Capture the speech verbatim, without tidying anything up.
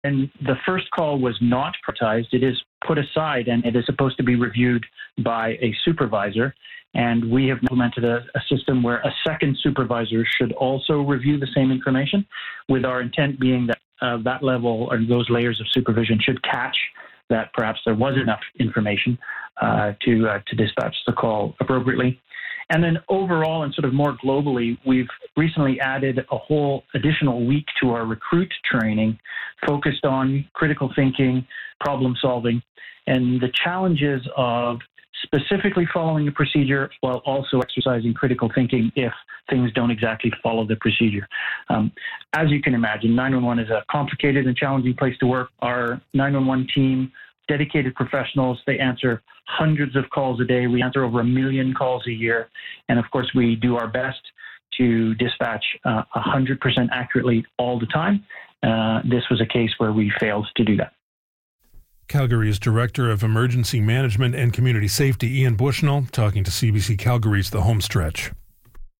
And the first call was not prioritized. It is put aside and it is supposed to be reviewed by a supervisor. And we have implemented a, a system where a second supervisor should also review the same information, with our intent being that uh, that level or those layers of supervision should catch that perhaps there was enough information uh, to uh, to dispatch the call appropriately. And then overall and sort of more globally, we've recently added a whole additional week to our recruit training focused on critical thinking, problem solving, and the challenges of specifically following a procedure while also exercising critical thinking if things don't exactly follow the procedure. Um, as you can imagine, nine one one is a complicated and challenging place to work. Our nine one one team, dedicated professionals, they answer hundreds of calls a day. We answer over a million calls a year. And of course, we do our best to dispatch uh, one hundred percent accurately all the time. Uh, this was a case where we failed to do that. Calgary's Director of Emergency Management and Community Safety, Ian Bushnell, talking to C B C Calgary's The Home Stretch.